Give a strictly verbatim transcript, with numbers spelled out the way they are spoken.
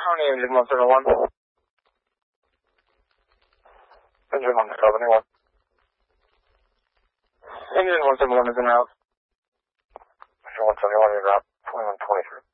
County Engine one seventy-one. Engine one seventy-one. Engine one seventy-one is in route. Engine one seventy-one is route twenty-one twenty-three.